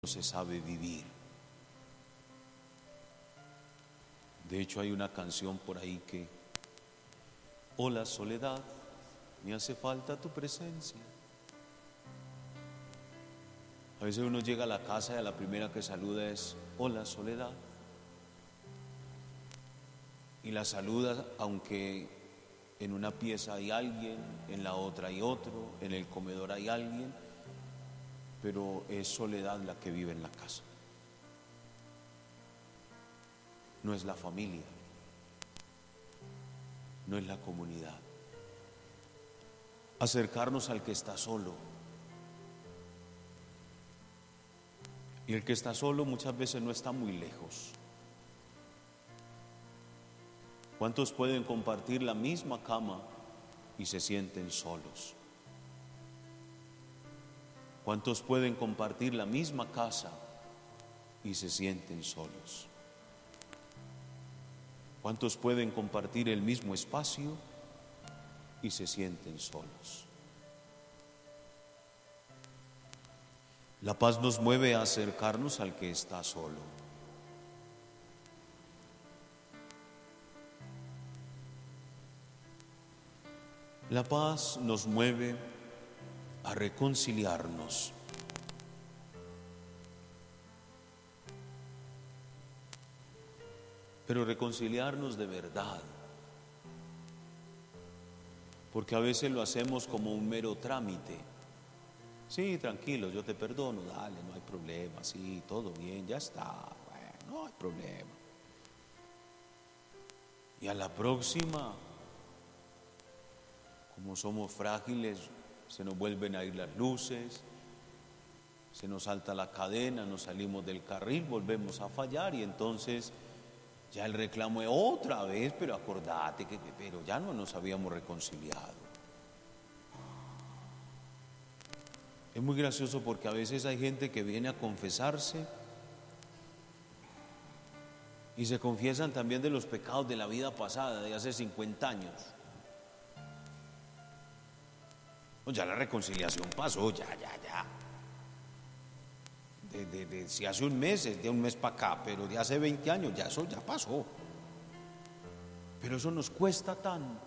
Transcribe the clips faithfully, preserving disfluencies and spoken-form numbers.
se sabe vivir. De hecho, hay una canción por ahí que: hola soledad, me hace falta tu presencia. A veces uno llega a la casa y a la primera que saluda es: hola soledad. Y la saluda aunque en una pieza hay alguien, en la otra hay otro, en el comedor hay alguien, pero es soledad la que vive en la casa. No es la familia, no es la comunidad. Acercarnos al que está solo. Y el que está solo muchas veces no está muy lejos. ¿Cuántos pueden compartir la misma cama y se sienten solos? ¿Cuántos pueden compartir la misma casa y se sienten solos? ¿Cuántos pueden compartir el mismo espacio y se sienten solos? La paz nos mueve a acercarnos al que está solo. La paz nos mueve a reconciliarnos. Pero reconciliarnos de verdad. Porque a veces lo hacemos como un mero trámite. Sí, tranquilo, yo te perdono, dale, no hay problema, sí, todo bien, ya está, bueno, no hay problema. Y a la próxima, como somos frágiles, se nos vuelven a ir las luces, se nos salta la cadena, nos salimos del carril, volvemos a fallar y entonces ya el reclamo es otra vez, pero acordate que pero ya no nos habíamos reconciliado. Es muy gracioso porque a veces hay gente que viene a confesarse y se confiesan también de los pecados de la vida pasada, de hace cincuenta años. No, ya la reconciliación pasó, ya, ya, ya. De, de, de, si hace un mes, es de un mes para acá, pero de hace veinte años, ya eso ya pasó. Pero eso nos cuesta tanto.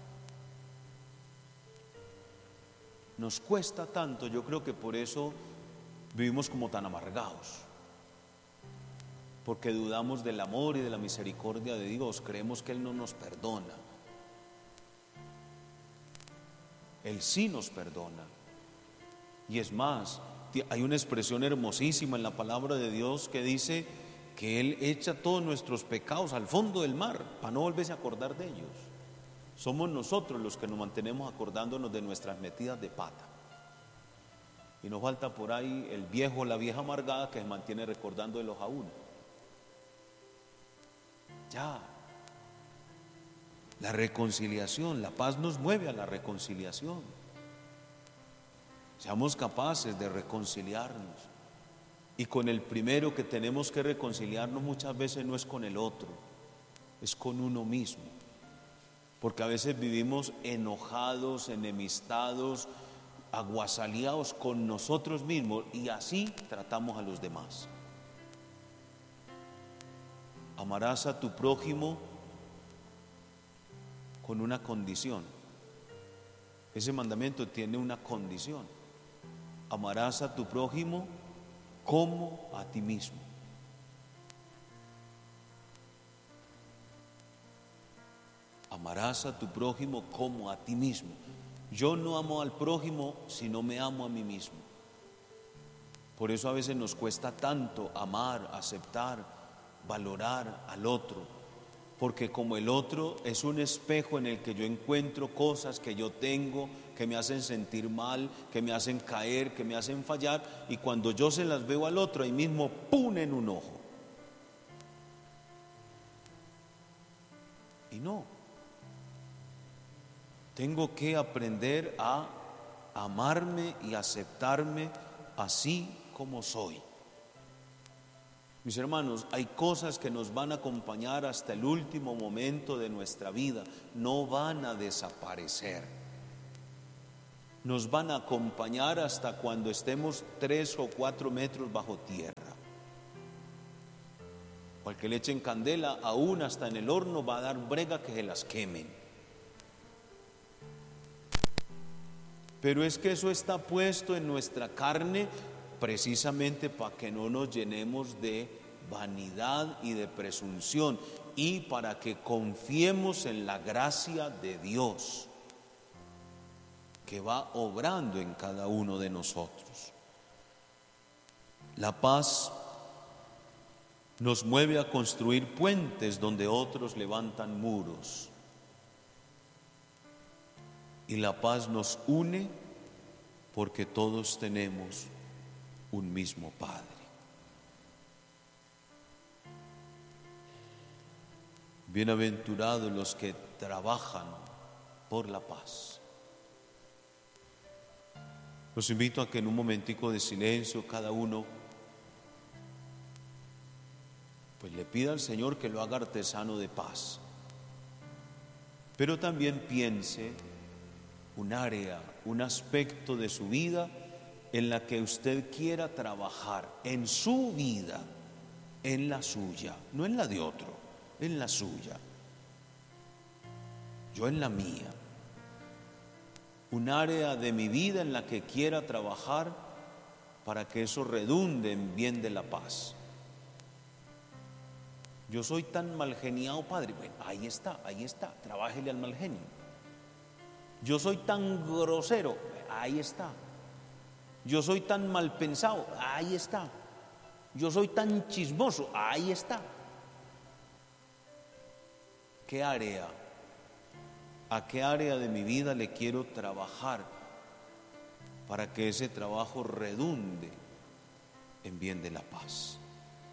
Nos cuesta tanto, yo creo que por eso vivimos como tan amargados. Porque dudamos del amor y de la misericordia de Dios, creemos que Él no nos perdona. Él sí nos perdona. Y es más, hay una expresión hermosísima en la palabra de Dios que dice que Él echa todos nuestros pecados al fondo del mar para no volverse a acordar de ellos. Somos nosotros los que nos mantenemos acordándonos de nuestras metidas de pata. Y nos falta por ahí el viejo, la vieja amargada que se mantiene recordándolos a uno. Ya. La reconciliación, la paz nos mueve a la reconciliación. Seamos capaces de reconciliarnos. Y con el primero que tenemos que reconciliarnos muchas veces no es con el otro, es con uno mismo. Porque a veces vivimos enojados, enemistados, aguasaleados con nosotros mismos y así tratamos a los demás. Amarás a tu prójimo con una condición. Ese mandamiento tiene una condición. Amarás a tu prójimo como a ti mismo. Amarás a tu prójimo como a ti mismo. Yo no amo al prójimo si no me amo a mí mismo. Por eso a veces nos cuesta tanto amar, aceptar, valorar al otro. Porque como el otro es un espejo en el que yo encuentro cosas que yo tengo, que me hacen sentir mal, que me hacen caer, que me hacen fallar, y cuando yo se las veo al otro, ahí mismo ¡pum! En un ojo. Y no. Tengo que aprender a amarme y aceptarme así como soy. Mis hermanos, hay cosas que nos van a acompañar hasta el último momento de nuestra vida, no van a desaparecer. nos van a acompañar hasta cuando estemos tres o cuatro metros bajo tierra. Para que le echen candela, aún hasta en el horno va a dar brega que se las quemen. Pero es que eso está puesto en nuestra carne precisamente para que no nos llenemos de vanidad y de presunción, y para que confiemos en la gracia de Dios que va obrando en cada uno de nosotros. La paz nos mueve a construir puentes donde otros levantan muros. Y la paz nos une porque todos tenemos un mismo Padre. Bienaventurados los que trabajan por la paz. Los invito a que en un momentico de silencio cada uno pues le pida al Señor que lo haga artesano de paz. Pero también piense un área, un aspecto de su vida en la que usted quiera trabajar, en su vida, en la suya, no en la de otro, en la suya. Yo en la mía. Un área de mi vida en la que quiera trabajar para que eso redunde en bien de la paz. Yo soy tan malgeniado, padre. Bueno, ahí está, ahí está, trabájele al mal genio. Yo soy tan grosero, ahí está. Yo soy tan mal pensado, ahí está. Yo soy tan chismoso, ahí está. ¿Qué área? ¿A qué área de mi vida le quiero trabajar para que ese trabajo redunde en bien de la paz?